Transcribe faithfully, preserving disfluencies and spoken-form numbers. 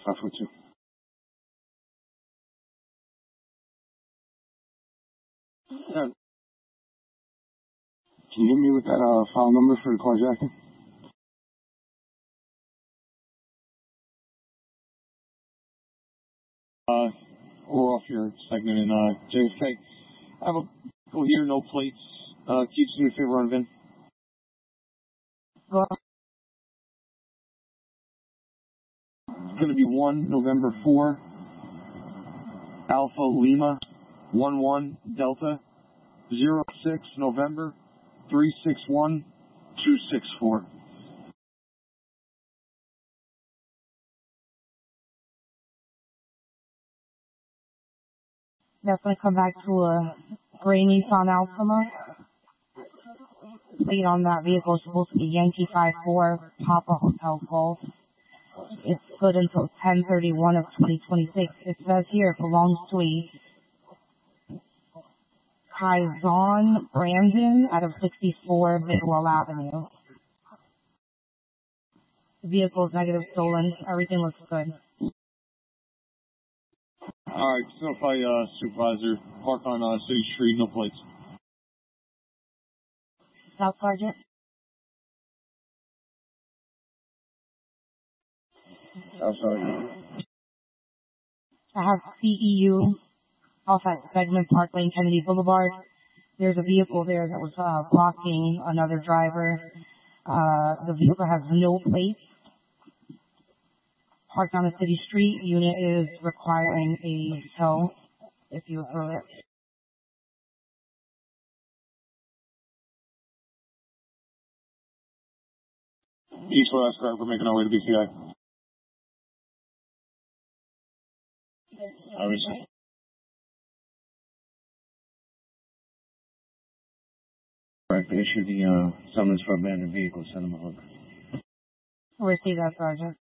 five four two. Yeah. Can you hit me with that uh, file number for the carjacking? Uh, we're off your segment in uh, J F K. I have a go here, no plates. Uh, can you just do me a favor on VIN? Uh, it's going to be one November four, Alpha Lima, one one Delta, zero six November, three six one two six four. That's going to come back to a gray Nissan Altima. Plate on that vehicle is supposed to be Yankee five four, Papa Hotel Golf. It's good until ten thirty-one of twenty twenty-six. It says here it belongs to a Kaizon Brandon out of sixty-four Bidwell Avenue. The vehicle is negative stolen. Everything looks good. All right, just notify uh, supervisor. Park on uh, City Street, no plates. South Sergeant. South Sergeant. I have C E U off at Segment Park Lane, Kennedy Boulevard. There's a vehicle there that was uh, blocking another driver. Uh, the vehicle has no plates. Parked on a city street. Unit is requiring a tow if you approve it. East West, correct. We're making our way to B C I. Obviously. Correct. Issue the uh, summons for abandoned vehicles. Send them a hook. Receive that, Sergeant.